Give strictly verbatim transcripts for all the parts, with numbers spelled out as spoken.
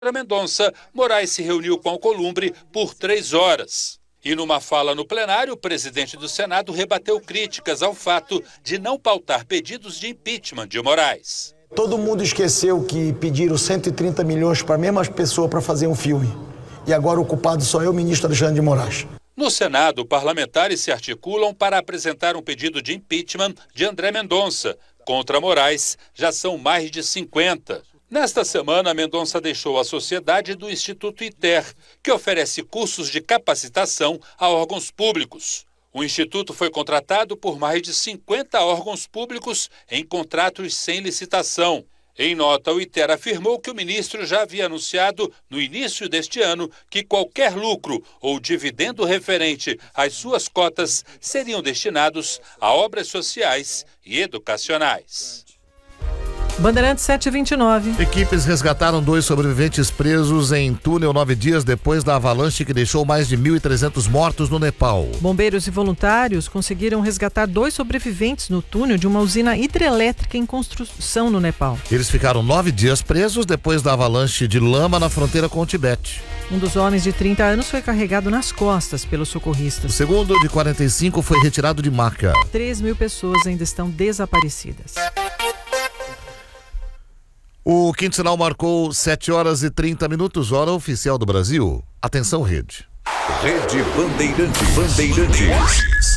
Mendonça, Moraes se reuniu com Alcolumbre por três horas. E numa fala no plenário, o presidente do Senado rebateu críticas ao fato de não pautar pedidos de impeachment de Moraes. Todo mundo esqueceu que pediram cento e trinta milhões para a mesma pessoa para fazer um filme. E agora o culpado só é o ministro Alexandre de Moraes. No Senado, parlamentares se articulam para apresentar um pedido de impeachment de André Mendonça. Contra Moraes, já são mais de cinquenta. Nesta semana, Mendonça deixou a sociedade do Instituto ITER, que oferece cursos de capacitação a órgãos públicos. O instituto foi contratado por mais de cinquenta órgãos públicos em contratos sem licitação. Em nota, o ITER afirmou que o ministro já havia anunciado no início deste ano que qualquer lucro ou dividendo referente às suas cotas seriam destinados a obras sociais e educacionais. Bandeirantes sete e vinte e nove. Equipes resgataram dois sobreviventes presos em túnel nove dias depois da avalanche que deixou mais de mil e trezentos mortos no Nepal. Bombeiros e voluntários conseguiram resgatar dois sobreviventes no túnel de uma usina hidrelétrica em construção no Nepal. Eles ficaram nove dias presos depois da avalanche de lama na fronteira com o Tibete. Um dos homens de trinta anos foi carregado nas costas pelos socorristas. O segundo, de quarenta e cinco, foi retirado de maca. três mil pessoas ainda estão desaparecidas. O quinto sinal marcou sete horas e trinta minutos, hora oficial do Brasil. Atenção, rede. Rede Bandeirantes. Bandeirantes.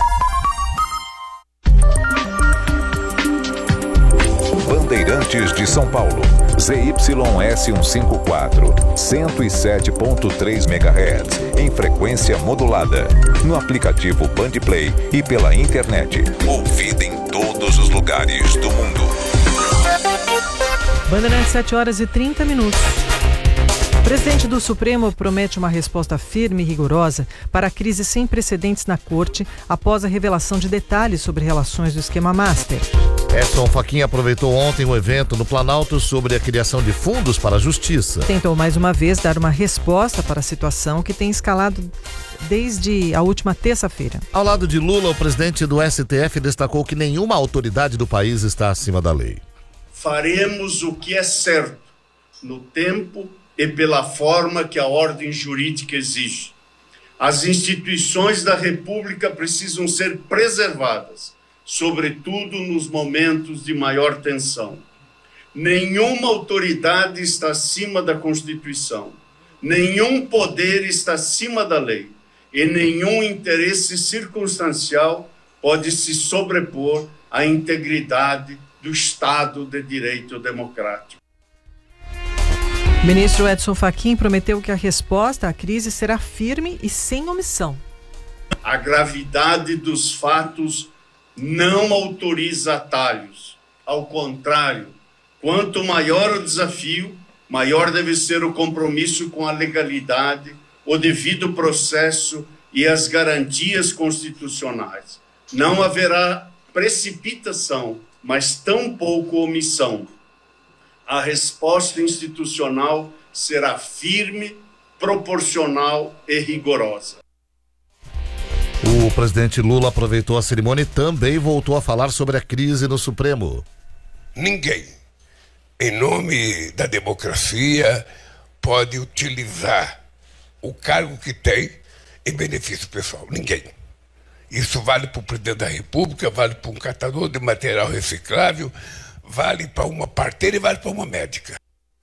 Bandeirantes de São Paulo. Z Y S cento e cinquenta e quatro, cento e sete ponto três megahertz, em frequência modulada. No aplicativo Bandplay e pela internet. Ouvida em todos os lugares do mundo. Bandeirantes sete horas e trinta minutos. O presidente do Supremo promete uma resposta firme e rigorosa para a crise sem precedentes na corte após a revelação de detalhes sobre relações do esquema Master. Edson Fachin aproveitou ontem um evento no Planalto sobre a criação de fundos para a justiça. Tentou mais uma vez dar uma resposta para a situação que tem escalado desde a última terça-feira. Ao lado de Lula, o presidente do S T F destacou que nenhuma autoridade do país está acima da lei. Faremos o que é certo, no tempo e pela forma que a ordem jurídica exige. As instituições da República precisam ser preservadas, sobretudo nos momentos de maior tensão. Nenhuma autoridade está acima da Constituição, nenhum poder está acima da lei, e nenhum interesse circunstancial pode se sobrepor à integridade do Estado de Direito Democrático. O ministro Edson Fachin prometeu que a resposta à crise será firme e sem omissão. A gravidade dos fatos não autoriza atalhos. Ao contrário, quanto maior o desafio, maior deve ser o compromisso com a legalidade, o devido processo e as garantias constitucionais. Não haverá precipitação, mas tampouco omissão. A resposta institucional será firme, proporcional e rigorosa. O presidente Lula aproveitou a cerimônia e também voltou a falar sobre a crise no Supremo. Ninguém, em nome da democracia, pode utilizar o cargo que tem em benefício pessoal. Ninguém. Isso vale para o presidente da República, vale para um catador de material reciclável, vale para uma parteira e vale para uma médica.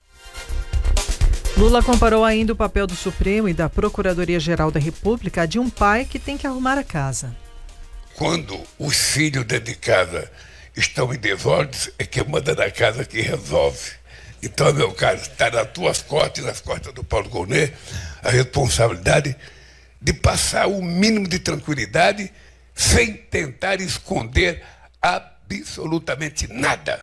Lula comparou ainda o papel do Supremo e da Procuradoria-Geral da República a de um pai que tem que arrumar a casa. Quando os filhos dentro de casa estão em desordens, é que manda da casa que resolve. Então, meu caro, está nas tuas costas e nas costas do Paulo Gonet a responsabilidade de passar o mínimo de tranquilidade sem tentar esconder absolutamente nada.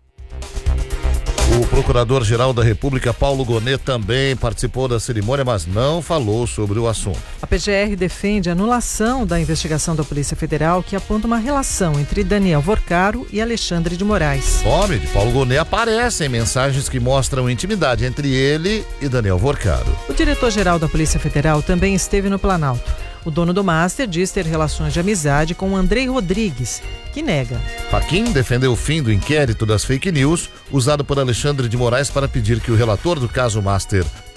O Procurador-Geral da República, Paulo Gonet, também participou da cerimônia, mas não falou sobre o assunto. A P G R defende a anulação da investigação da Polícia Federal que aponta uma relação entre Daniel Vorcaro e Alexandre de Moraes. O nome de Paulo Gonet aparece em mensagens que mostram intimidade entre ele e Daniel Vorcaro. O diretor-geral da Polícia Federal também esteve no Planalto. O dono do Master diz ter relações de amizade com Andrei Rodrigues, que nega. Fachin defendeu o fim do inquérito das fake news usado por Alexandre de Moraes para pedir que o relator do caso Master